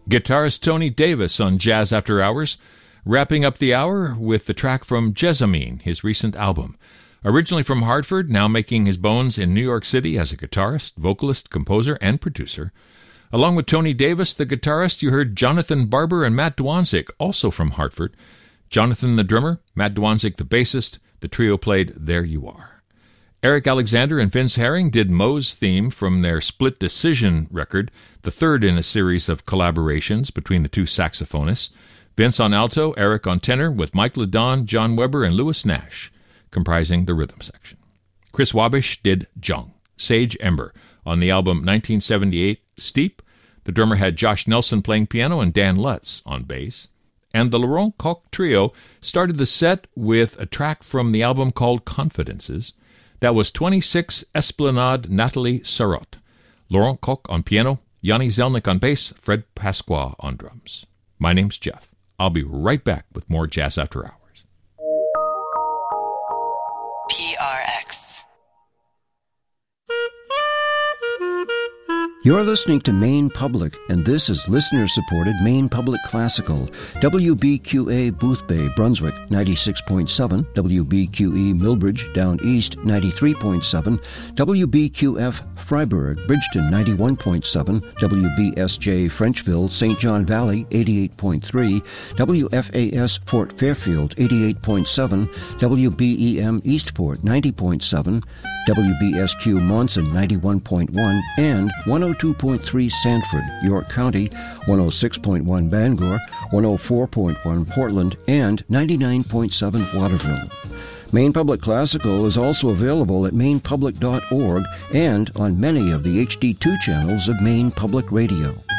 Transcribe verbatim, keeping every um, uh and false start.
Guitarist Tony Davis on Jazz After Hours, wrapping up the hour with the track from Jessamine, his recent album. Originally from Hartford, now making his bones in New York City as a guitarist, vocalist, composer, and producer. Along with Tony Davis, the guitarist, you heard Jonathan Barber and Matt Dwanzik, also from Hartford. Jonathan the drummer, Matt Dwanzik the bassist. The trio played There You Are. Eric Alexander and Vince Herring did Moe's theme from their Split Decision record, the third in a series of collaborations between the two saxophonists. Vince on alto, Eric on tenor, with Mike LeDon, John Weber, and Louis Nash comprising the rhythm section. Chris Wabish did Jung, Sage Ember, on the album nineteen seventy-eight Steep. The drummer had Josh Nelson playing piano and Dan Lutz on bass. And the Laurent Coq Trio started the set with a track from the album called Confidences. That was twenty-six Esplanade Nathalie Sarraute. Laurent Coq on piano, Yanni Zelnick on bass, Fred Pasqua on drums. My name's Jeff. I'll be right back with more Jazz After Hours. P R X. You're listening to Maine Public, and this is listener-supported Maine Public Classical. W B Q A Boothbay, Brunswick, ninety-six point seven. W B Q E Millbridge, Down East, ninety-three point seven. W B Q F Freiburg, Bridgeton, ninety-one point seven. W B S J Frenchville, Saint John Valley, eighty-eight point three. W F A S Fort Fairfield, eighty-eight point seven. W B E M Eastport, ninety point seven. W B S Q Monson, ninety-one point one, and one oh two point three Sanford, York County, one oh six point one Bangor, one oh four point one Portland, and ninety-nine point seven Waterville. Maine Public Classical is also available at maine public dot org and on many of the H D two channels of Maine Public Radio.